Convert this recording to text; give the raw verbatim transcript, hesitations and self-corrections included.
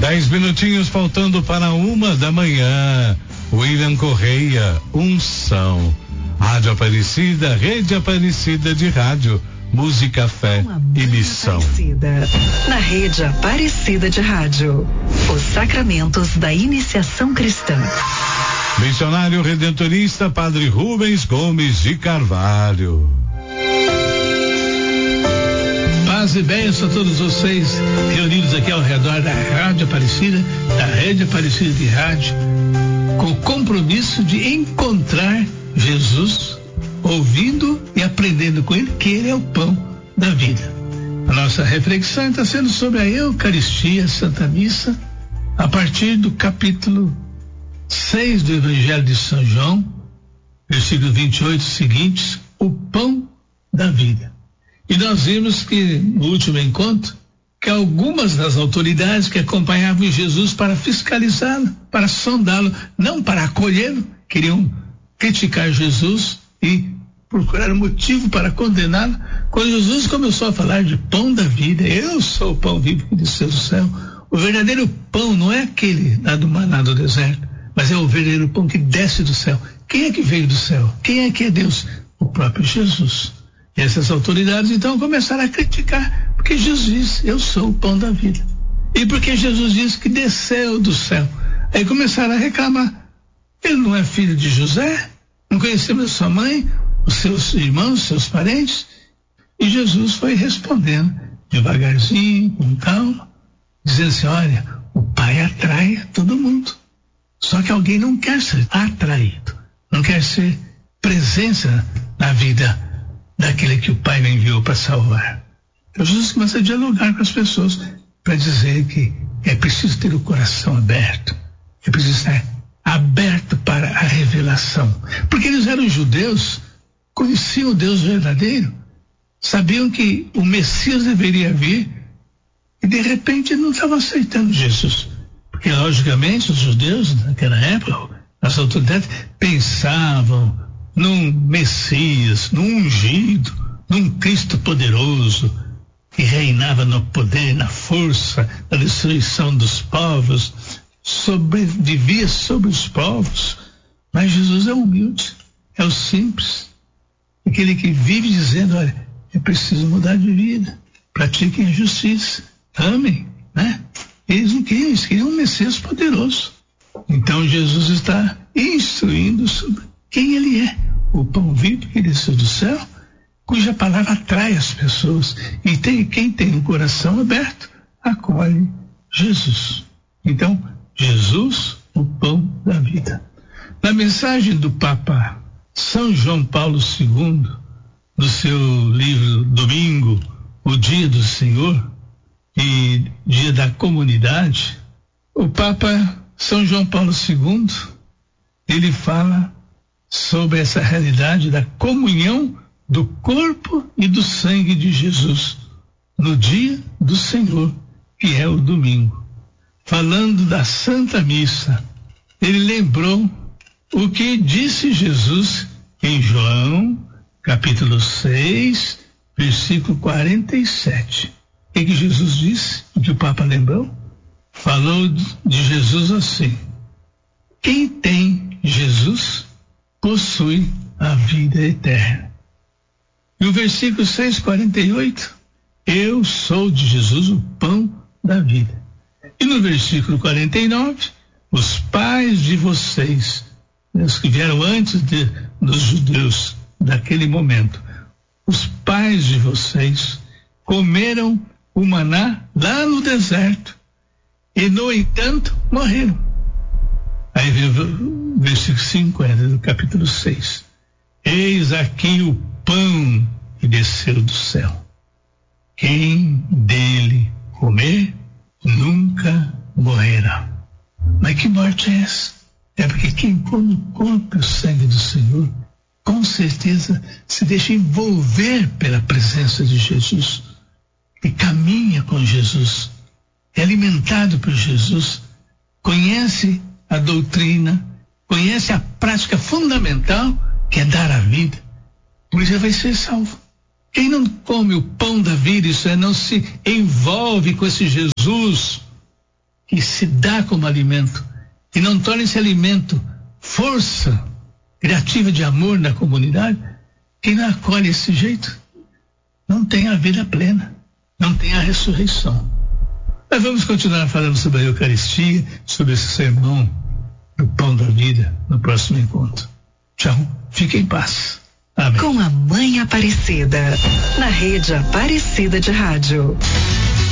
Dez minutinhos faltando para uma da manhã. William Correia, Unção. Rádio Aparecida, Rede Aparecida de Rádio. Música, fé e missão. Aparecida. Na Rede Aparecida de Rádio. Os sacramentos da iniciação cristã. Missionário redentorista Padre Rubens Gomes de Carvalho. Paz e bênção a todos vocês reunidos aqui ao redor da Rádio Aparecida, da Rede Aparecida de Rádio, com o compromisso de encontrar Jesus, ouvindo e aprendendo com Ele, que Ele é o pão da vida. A nossa reflexão está sendo sobre a Eucaristia, Santa Missa, a partir do capítulo seis do Evangelho de São João, versículo vinte e oito seguintes, o pão da vida. E nós vimos que, no último encontro, que algumas das autoridades que acompanhavam Jesus para fiscalizá-lo, para sondá-lo, não para acolhê-lo, queriam criticar Jesus e procurar motivo para condená-lo. Quando Jesus começou a falar de pão da vida, eu sou o pão vivo que desceu do céu. O verdadeiro pão não é aquele lá do maná do deserto, mas é o verdadeiro pão que desce do céu. Quem é que veio do céu? Quem é que é Deus? O próprio Jesus. E essas autoridades então começaram a criticar, porque Jesus disse, eu sou o pão da vida. E porque Jesus disse que desceu do céu. Aí começaram a reclamar. Ele não é filho de José? Não conhecemos a sua mãe, os seus irmãos, os seus parentes? E Jesus foi respondendo devagarzinho, com calma, dizendo assim, olha, o Pai atrai todo mundo. Só que alguém não quer ser atraído, não quer ser presença na vida daquele que o Pai me enviou para salvar. Então Jesus começa a dialogar com as pessoas para dizer que é preciso ter o coração aberto, é preciso estar aberto para a revelação. Porque eles eram judeus, conheciam o Deus verdadeiro, sabiam que o Messias deveria vir e de repente não estavam aceitando Jesus. Porque logicamente os judeus naquela época, as autoridades pensavam num Messias, num ungido, num Cristo poderoso, que reinava no poder, na força, na destruição dos povos, sobrevivia sobre os povos. Mas Jesus é humilde, é o simples, aquele que vive dizendo, olha, é preciso mudar de vida, pratiquem a justiça, amem, né? Eles não queriam, eles queriam um Messias poderoso. Então Jesus está instruindo sobre quem ele é, o pão vivo que desceu do céu, cuja palavra atrai as pessoas. E tem, quem tem o coração aberto, acolhe Jesus. Então, Jesus, o pão da vida. Na mensagem do Papa São João Paulo segundo, no seu livro Domingo, o Dia do Senhor e Dia da Comunidade, o Papa São João Paulo segundo, ele fala sobre essa realidade da comunhão do corpo e do sangue de Jesus no dia do Senhor, que é o domingo. Falando da Santa Missa, ele lembrou o que disse Jesus em João, capítulo seis, versículo quarenta e sete. O que, que Jesus disse? O que o Papa lembrou? Falou de Jesus assim: quem tem Jesus possui a vida eterna. E o versículo seis, quarenta e oito, eu sou de Jesus o pão da vida. E no versículo quarenta e nove, os pais de vocês, os que vieram antes de, dos judeus, daquele momento, os pais de vocês comeram o maná lá no deserto e, no entanto, morreram. Aí vem o versículo cinquenta do capítulo seis. Eis aqui o pão que desceu do céu. Quem dele comer nunca morrerá. Mas que morte é essa? É porque quem come o corpo e o sangue do Senhor, com certeza se deixa envolver pela presença de Jesus e caminha com Jesus, é alimentado por Jesus, conhece a doutrina, conhece a prática fundamental que é dar a vida. Por isso ele vai ser salvo. Quem não come o pão da vida, isso é, não se envolve com esse Jesus que se dá como alimento e não torna esse alimento força criativa de amor na comunidade, quem não acolhe esse jeito não tem a vida plena, não tem a ressurreição. Nós vamos continuar falando sobre a Eucaristia, sobre esse sermão do Pão da Vida no próximo encontro. Tchau, fique em paz. Amém. Com a Mãe Aparecida, na Rede Aparecida de Rádio.